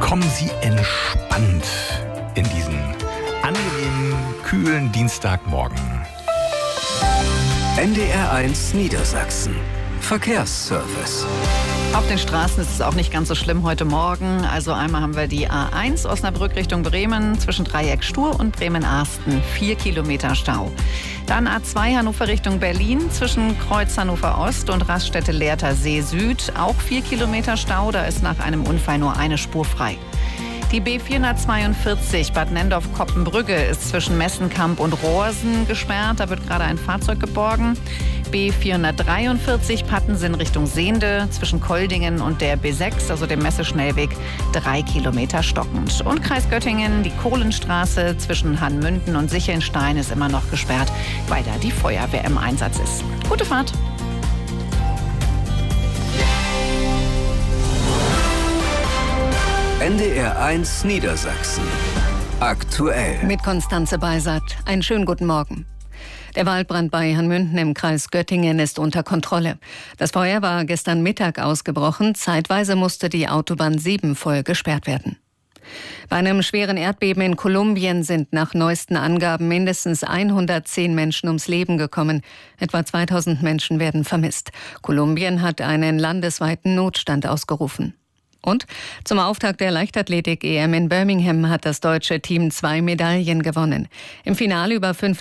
Kommen Sie entspannt in diesen angenehmen, kühlen Dienstagmorgen. NDR1 Niedersachsen. Verkehrsservice. Auf den Straßen ist es auch nicht ganz so schlimm heute Morgen. Also einmal haben wir die A1 Osnabrück Richtung Bremen zwischen Dreieck Stur und Bremen-Arsten. 4 Kilometer Stau. Dann A2 Hannover Richtung Berlin zwischen Kreuz Hannover Ost und Raststätte Lehrter See Süd. Auch 4 Kilometer Stau. Da ist nach einem Unfall nur eine Spur frei. Die B442 Bad Nendorf-Koppenbrügge ist zwischen Messenkamp und Rohrsen gesperrt. Da wird gerade ein Fahrzeug geborgen. B443 Pattensen Richtung Sehnde zwischen Koldingen und der B6, also dem Messeschnellweg, 3 Kilometer stockend. Und Kreis Göttingen, die Kohlenstraße zwischen Hanmünden und Sichelnstein ist immer noch gesperrt, weil da die Feuerwehr im Einsatz ist. Gute Fahrt! NDR1 Niedersachsen. Aktuell. Mit Konstanze Beisat. Einen schönen guten Morgen. Der Waldbrand bei Hanmünden im Kreis Göttingen ist unter Kontrolle. Das Feuer war gestern Mittag ausgebrochen. Zeitweise musste die Autobahn 7 voll gesperrt werden. Bei einem schweren Erdbeben in Kolumbien sind nach neuesten Angaben mindestens 110 Menschen ums Leben gekommen. Etwa 2000 Menschen werden vermisst. Kolumbien hat einen landesweiten Notstand ausgerufen. Und zum Auftakt der Leichtathletik-EM in Birmingham hat das deutsche Team 2 Medaillen gewonnen. Im Finale über 5